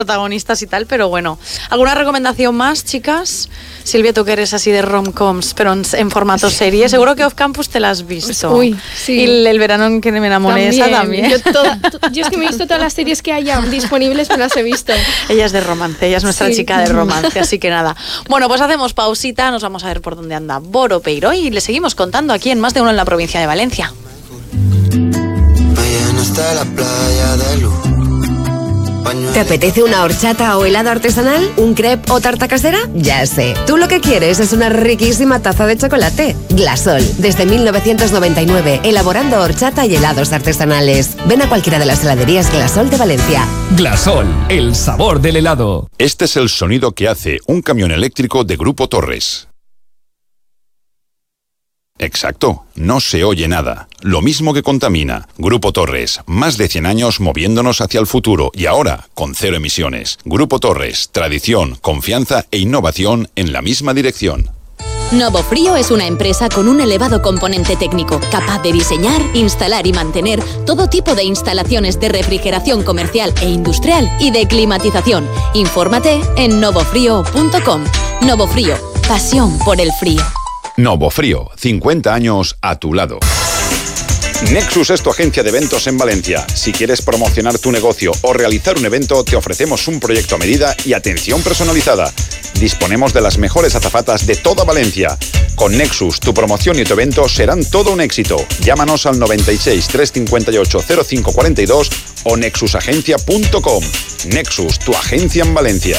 protagonistas y tal, pero bueno. ¿Alguna recomendación más, chicas? Silvia, tú que eres así de rom-coms, pero en formato serie, seguro que Off Campus te la has visto. Uy, sí. Y el verano en que me enamoré, esa también. Yo es que me he visto todas las series que haya disponibles, me las he visto. Ella es de romance, ella es nuestra chica de romance, así que nada. Bueno, pues hacemos pausita, nos vamos a ver por dónde anda Boro Peiro y le seguimos contando aquí en Más de Uno en la provincia de Valencia. Mañana está la playa de luz. ¿Te apetece una horchata o helado artesanal? ¿Un crepe o tarta casera? Ya sé. Tú lo que quieres es una riquísima taza de chocolate. Glasol, desde 1999, elaborando horchata y helados artesanales. Ven a cualquiera de las heladerías Glasol de Valencia. Glasol, el sabor del helado. Este es el sonido que hace un camión eléctrico de Grupo Torres. Exacto, no se oye nada. Lo mismo que contamina. Grupo Torres, más de 100 años moviéndonos hacia el futuro y ahora con 0 emisiones. Grupo Torres, tradición, confianza e innovación en la misma dirección. Novofrío es una empresa con un elevado componente técnico, capaz de diseñar, instalar y mantener todo tipo de instalaciones de refrigeración comercial e industrial y de climatización. Infórmate en novofrío.com. Novofrío, pasión por el frío. Novofrío, 50 años a tu lado. Nexus es tu agencia de eventos en Valencia. Si quieres promocionar tu negocio o realizar un evento, te ofrecemos un proyecto a medida y atención personalizada. Disponemos de las mejores azafatas de toda Valencia. Con Nexus, tu promoción y tu evento serán todo un éxito. Llámanos al 96 358 0542 o nexusagencia.com. Nexus, tu agencia en Valencia.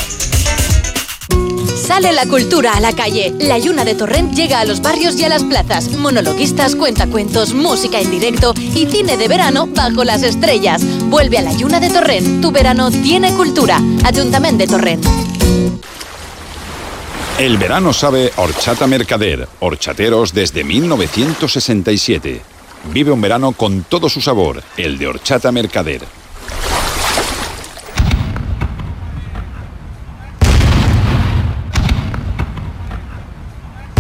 Sale la cultura a la calle. La Lluna de Torrent llega a los barrios y a las plazas. Monologuistas, cuentacuentos, música en directo y cine de verano bajo las estrellas. Vuelve a la Lluna de Torrent. Tu verano tiene cultura. Ayuntamiento de Torrent. El verano sabe horchata Mercader. Horchateros desde 1967. Vive un verano con todo su sabor. El de horchata Mercader.